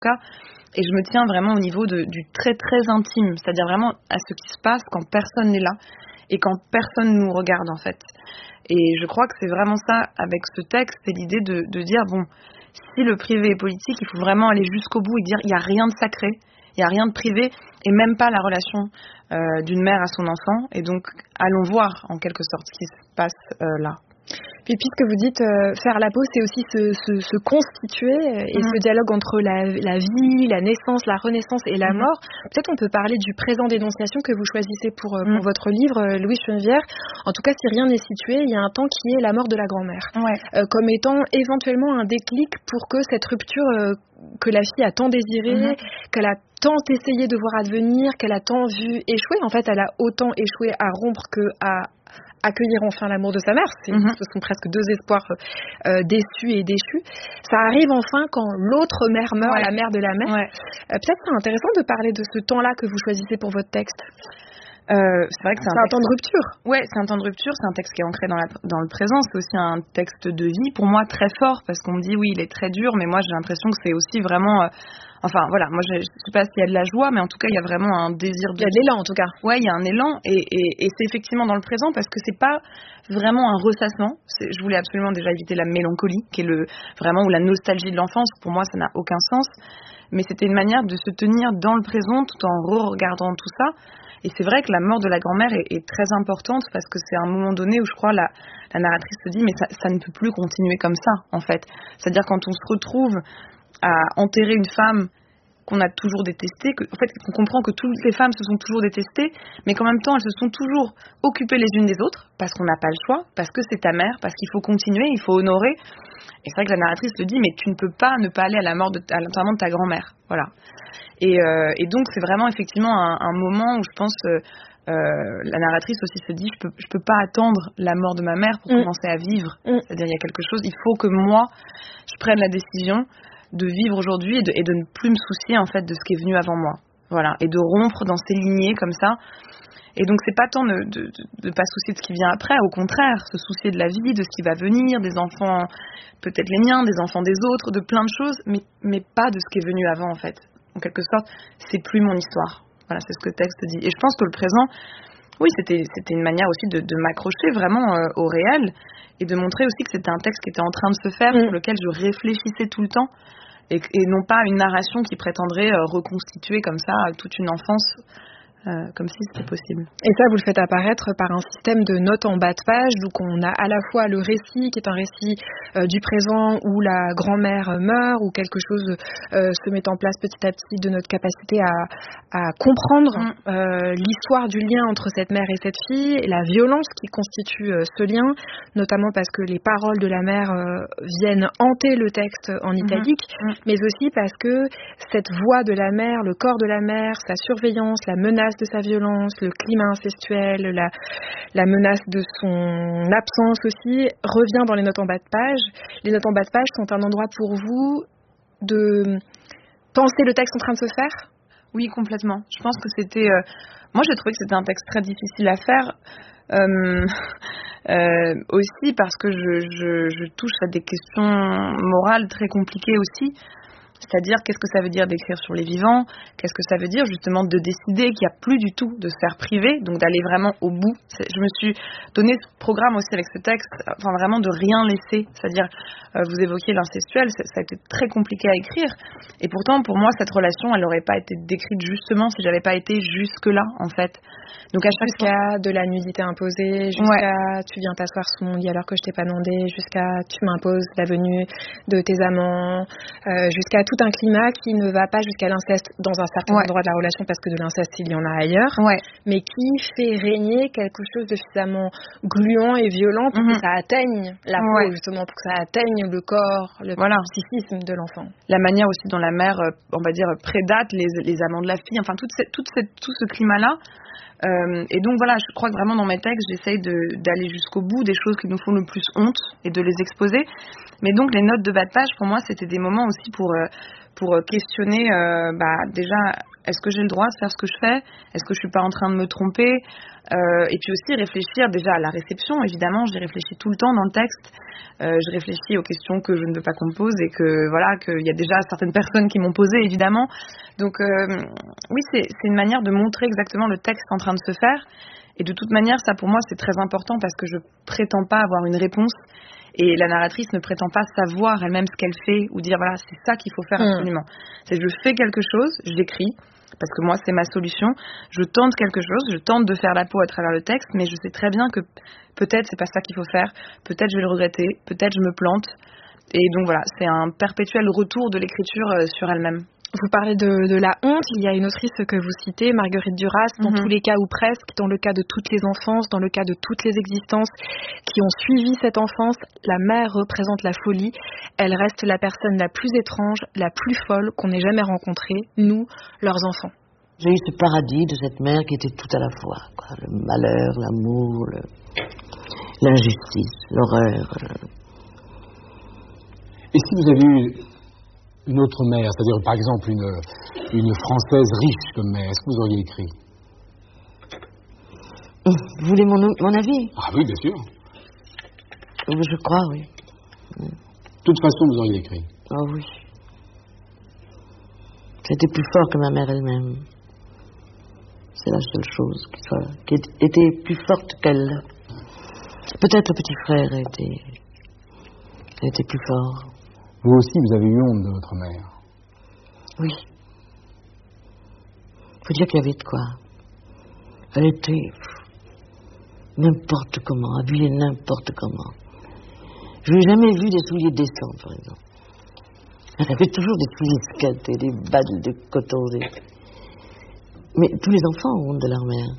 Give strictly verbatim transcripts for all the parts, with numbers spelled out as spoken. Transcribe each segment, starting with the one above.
cas. Et je me tiens vraiment au niveau de, du très très intime, c'est-à-dire vraiment à ce qui se passe quand personne n'est là et quand personne nous regarde en fait. Et je crois que c'est vraiment ça avec ce texte, c'est l'idée de, de dire bon, si le privé est politique, il faut vraiment aller jusqu'au bout et dire il n'y a rien de sacré, il n'y a rien de privé et même pas la relation euh, d'une mère à son enfant. Et donc allons voir en quelque sorte ce qui se passe euh, là. Puis puisque vous dites euh, faire la pause, c'est aussi se, se, se constituer et mmh. ce dialogue entre la, la vie, la naissance, la renaissance et la mmh. mort. Peut-être on peut parler du présent d'énonciation que vous choisissez pour, euh, pour mmh. votre livre, euh, Louise Chenevière. En tout cas, si rien n'est situé, il y a un temps qui est la mort de la grand-mère, ouais. euh, comme étant éventuellement un déclic pour que cette rupture euh, que la fille a tant désirée, mmh. qu'elle a tant essayé de voir advenir, qu'elle a tant vu échouer. En fait, elle a autant échoué à rompre qu'à accueillir enfin l'amour de sa mère. C'est, mmh. Ce sont presque deux espoirs euh, déçus et déchus. Ça arrive enfin quand l'autre mère meurt, ouais. la mère de la mère. Ouais. Euh, peut-être c'est intéressant de parler de ce temps-là que vous choisissez pour votre texte. Euh, c'est vrai que c'est, c'est un, un temps de rupture. Ouais, c'est un temps de rupture, c'est un texte qui est ancré dans, la, dans le présent, c'est aussi un texte de vie, pour moi très fort, parce qu'on me dit oui, il est très dur, mais moi j'ai l'impression que c'est aussi vraiment... Euh, enfin voilà, moi je, je sais pas s'il y a de la joie, mais en tout cas il y a vraiment un désir de... Il y a de l'élan en tout cas. Ouais, il y a un élan, et, et, et c'est effectivement dans le présent, parce que c'est pas vraiment un ressassement. C'est, je voulais absolument déjà éviter la mélancolie, qui est le vraiment, ou la nostalgie de l'enfance, pour moi ça n'a aucun sens, mais c'était une manière de se tenir dans le présent tout en re-regardant tout ça. Et c'est vrai que la mort de la grand-mère est, est très importante parce que c'est à un moment donné où je crois la, la narratrice se dit mais ça, ça ne peut plus continuer comme ça en fait. C'est-à-dire quand on se retrouve à enterrer une femme qu'on a toujours détestée, que, en fait qu'on comprend que toutes les femmes se sont toujours détestées, mais qu'en même temps elles se sont toujours occupées les unes des autres parce qu'on n'a pas le choix, parce que c'est ta mère, parce qu'il faut continuer, il faut honorer. Et c'est vrai que la narratrice se dit mais tu ne peux pas ne pas aller à la mort de, à l'enterrement de ta grand-mère, voilà. Et, euh, et donc c'est vraiment effectivement un, un moment où je pense euh, euh, la narratrice aussi se dit je peux je peux pas attendre la mort de ma mère pour mmh. commencer à vivre. Mmh. C'est-à-dire il y a quelque chose, il faut que moi je prenne la décision de vivre aujourd'hui et de, et de ne plus me soucier en fait de ce qui est venu avant moi. Voilà, et de rompre dans ces lignées comme ça. Et donc c'est pas tant de, de, de, de pas soucier de ce qui vient après, au contraire, se soucier de la vie, de ce qui va venir, des enfants, peut-être les miens, des enfants des autres, de plein de choses, mais mais pas de ce qui est venu avant en fait. En quelque sorte, c'est plus mon histoire. Voilà, c'est ce que le texte dit. Et je pense que le présent, oui, c'était, c'était une manière aussi de, de m'accrocher vraiment euh, au réel et de montrer aussi que c'était un texte qui était en train de se faire, mmh. sur lequel je réfléchissais tout le temps et, et non pas une narration qui prétendrait euh, reconstituer comme ça toute une enfance. Euh, comme si c'était possible. Et ça, vous le faites apparaître par un système de notes en bas de page, donc on a à la fois le récit, qui est un récit euh, du présent où la grand-mère meurt, où quelque chose euh, se met en place petit à petit de notre capacité à, à comprendre mmh. euh, l'histoire du lien entre cette mère et cette fille, et la violence qui constitue euh, ce lien, notamment parce que les paroles de la mère euh, viennent hanter le texte en italique, mmh. Mmh. mais aussi parce que cette voix de la mère, le corps de la mère, sa surveillance, la menace de sa violence, le climat incestuel, la, la menace de son absence aussi, revient dans les notes en bas de page. Les notes en bas de page sont un endroit pour vous de penser le texte en train de se faire ? Oui, complètement. Je pense que c'était... Euh, moi, j'ai trouvé que c'était un texte très difficile à faire, euh, euh, aussi parce que je, je, je touche à des questions morales très compliquées aussi. C'est-à-dire, qu'est-ce que ça veut dire d'écrire sur les vivants ? Qu'est-ce que ça veut dire, justement, de décider qu'il n'y a plus du tout de se faire priver, donc d'aller vraiment au bout. C'est, je me suis donné ce programme aussi avec ce texte, enfin vraiment de rien laisser. C'est-à-dire, euh, vous évoquiez l'incestuel, ça, ça a été très compliqué à écrire. Et pourtant, pour moi, cette relation, elle n'aurait pas été décrite justement si j'avais pas été jusque-là, en fait. Donc à chaque jusqu'à fois... de la nudité imposée, jusqu'à ouais. tu viens t'asseoir sous mon lit alors que je t'ai pas demandé, jusqu'à tu m'imposes la venue de tes amants, euh, jusqu'à tout un climat qui ne va pas jusqu'à l'inceste dans un certain ouais. endroit de la relation parce que de l'inceste il y en a ailleurs, ouais. mais qui fait régner quelque chose de suffisamment gluant et violent pour mm-hmm. que ça atteigne la ouais. peau, justement, pour que ça atteigne le corps, le voilà. psychisme de l'enfant. La manière aussi dont la mère, on va dire, prédate les, les amants de la fille, enfin toute cette, toute cette, tout ce climat-là. Euh, et donc voilà, je crois que vraiment dans mes textes, j'essaye de, d'aller jusqu'au bout des choses qui nous font le plus honte et de les exposer. Mais donc les notes de bas de page, pour moi, c'était des moments aussi pour, euh, pour questionner euh, bah, déjà est-ce que j'ai le droit de faire ce que je fais? Est-ce que je suis pas en train de me tromper? euh, Et puis aussi réfléchir déjà à la réception, évidemment, j'y réfléchis tout le temps dans le texte. Euh, je réfléchis aux questions que je ne veux pas qu'on me pose et que voilà, qu'il y a déjà certaines personnes qui m'ont posé, évidemment. Donc euh, oui, c'est, c'est une manière de montrer exactement le texte en train de se faire. Et de toute manière, ça pour moi c'est très important parce que je prétends pas avoir une réponse et la narratrice ne prétend pas savoir elle-même ce qu'elle fait ou dire voilà c'est ça qu'il faut faire absolument. Mmh. C'est je fais quelque chose, j'écris parce que moi c'est ma solution, je tente quelque chose, je tente de faire la peau à travers le texte, mais je sais très bien que peut-être c'est pas ça qu'il faut faire, peut-être je vais le regretter, peut-être je me plante. Et donc voilà, c'est un perpétuel retour de l'écriture sur elle-même. Vous parlez de, de la honte, il y a une autrice que vous citez, Marguerite Duras, dans mm-hmm. tous les cas ou presque, dans le cas de toutes les enfances, dans le cas de toutes les existences qui ont suivi cette enfance, la mère représente la folie, elle reste la personne la plus étrange, la plus folle qu'on ait jamais rencontrée, nous, leurs enfants. J'ai eu ce paradis de cette mère qui était tout à la fois, quoi. Le malheur, l'amour, le... l'injustice, l'horreur. Et si vous avez eu une autre mère, c'est-à-dire par exemple une, une Française riche comme mère, est-ce que vous auriez écrit? Vous voulez mon, mon avis? Ah oui, bien sûr. Je crois, oui. De toute façon, vous auriez écrit. Ah oh, oui. C'était plus fort que ma mère elle-même. C'est la seule chose qui, soit, qui était plus forte qu'elle. Peut-être le petit frère était, était plus fort. Vous aussi, vous avez eu honte de votre mère. Oui. Faut dire qu'il y avait de quoi. Elle était n'importe comment, habillée n'importe comment. Je n'ai jamais vu des souliers décents, par exemple. Elle avait toujours des souliers squattés, des bas de coton. Des... Mais tous les enfants ont honte de leur mère.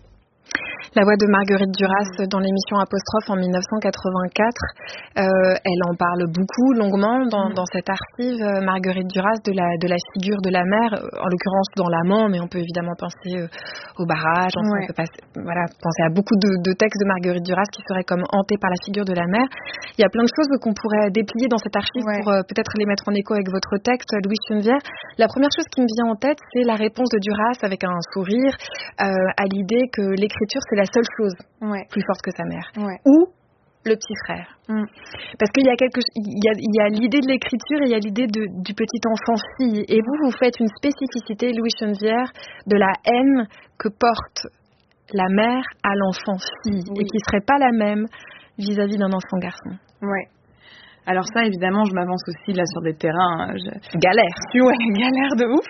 La voix de Marguerite Duras dans l'émission Apostrophe en dix-neuf cent quatre-vingt-quatre. Euh, elle en parle beaucoup, longuement, dans, dans cette archive, euh, Marguerite Duras, de la, de la figure de la mère, en l'occurrence dans l'amant, mais on peut évidemment penser euh, au barrage, enfin, ouais. on peut passer, voilà, penser à beaucoup de, de textes de Marguerite Duras qui seraient comme hantés par la figure de la mère. Il y a plein de choses qu'on pourrait déplier dans cette archive ouais. pour euh, peut-être les mettre en écho avec votre texte, Louise Chenevière. La première chose qui me vient en tête, c'est la réponse de Duras avec un sourire euh, à l'idée que l'écriture, c'est la seule chose ouais. plus forte que sa mère. Ouais. Ou le petit frère. Mm. Parce qu'il y a quelque il y a, il y a l'idée de l'écriture et il y a l'idée de, du petit enfant fille. Et vous, vous faites une spécificité, Louise Chenevière, de la haine que porte la mère à l'enfant fille oui. et qui serait pas la même vis-à-vis d'un enfant garçon. Ouais. Alors ça, évidemment, je m'avance aussi là sur des terrains je... galère, ouais, galère de ouf.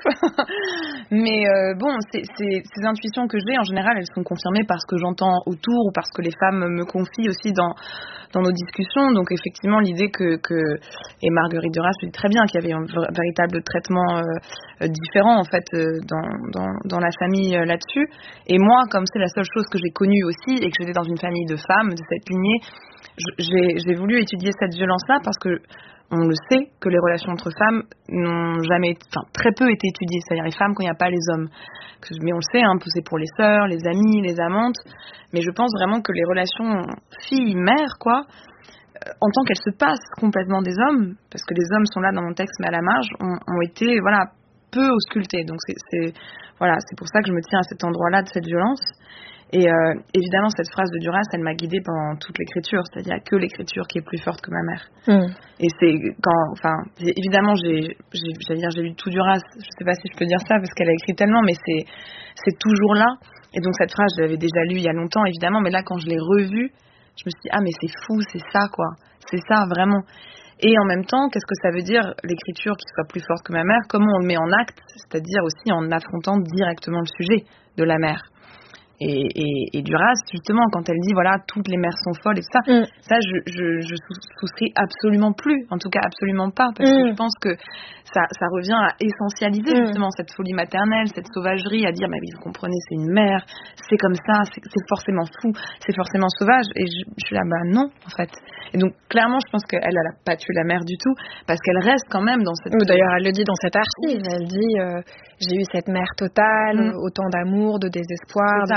Mais euh, bon, c'est, c'est, ces intuitions que j'ai, en général, elles sont confirmées par ce que j'entends autour ou par ce que les femmes me confient aussi dans dans nos discussions. Donc effectivement, l'idée que, que et Marguerite Duras le dit très bien, qu'il y avait un v- véritable traitement euh, différent en fait euh, dans, dans dans la famille euh, là-dessus. Et moi, comme c'est la seule chose que j'ai connue aussi et que j'étais dans une famille de femmes de cette lignée. J'ai, j'ai voulu étudier cette violence-là parce que on le sait que les relations entre femmes n'ont jamais, enfin très peu été étudiées, c'est-à-dire les femmes quand il n'y a pas les hommes. Mais on le sait, hein, c'est pour les sœurs, les amies, les amantes. Mais je pense vraiment que les relations filles-mères, quoi, euh, en tant qu'elles se passent complètement des hommes, parce que les hommes sont là dans mon texte, mais à la marge, ont, ont été, voilà, peu auscultées. Donc c'est, c'est, voilà, c'est pour ça que je me tiens à cet endroit-là de cette violence. Et euh, évidemment, cette phrase de Duras, elle m'a guidée pendant toute l'écriture. C'est-à-dire, il n'y a que l'écriture qui est plus forte que ma mère. Mm. Et c'est quand, enfin, évidemment, j'ai, j'ai, j'allais dire, j'ai lu tout Duras. Je ne sais pas si je peux dire ça parce qu'elle a écrit tellement, mais c'est, c'est toujours là. Et donc cette phrase, je l'avais déjà lue il y a longtemps, évidemment, mais là, quand je l'ai revue, je me suis dit, ah, mais c'est fou, c'est ça, quoi. C'est ça, vraiment. Et en même temps, qu'est-ce que ça veut dire, l'écriture qui soit plus forte que ma mère? Comment on le met en acte? C'est-à-dire aussi en affrontant directement le sujet de la mère. Et, et, et Duras, justement, quand elle dit voilà, toutes les mères sont folles et tout ça, mm. ça je, je, je souscris absolument plus, en tout cas absolument pas, parce mm. que je pense que ça, ça revient à essentialiser mm. justement cette folie maternelle, cette sauvagerie, à dire mais vous comprenez, c'est une mère, c'est comme ça, c'est, c'est forcément fou, c'est forcément sauvage. Et je, je suis là, bah non, en fait. Et donc clairement, je pense qu'elle, elle a pas tué la mère du tout, parce qu'elle reste quand même dans cette. D'ailleurs, elle le dit dans cette archive, elle dit euh, j'ai eu cette mère totale, mm. autant d'amour, de désespoir, de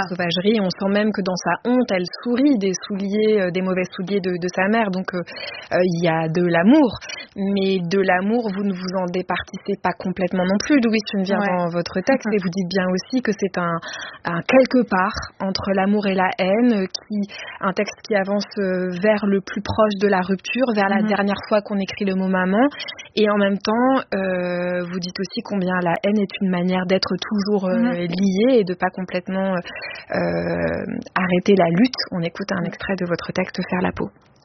sauvagerie. On sent même que dans sa honte, elle sourit des souliers, euh, des mauvais souliers de, de sa mère. Donc il euh, euh, y a de l'amour, mais de l'amour, vous ne vous en départissez pas complètement non plus, Louise Chenevière, ouais. dans votre texte, et vous dites bien aussi que c'est un, un quelque part entre l'amour et la haine, qui, un texte qui avance vers le plus proche de la rupture, vers mm-hmm. la dernière fois qu'on écrit le mot maman, et en même temps, euh, vous dites aussi combien la haine est une manière d'être toujours euh, mm-hmm. liée et de pas complètement euh, arrêter la lutte. On écoute un extrait de votre texte, Faire la peau.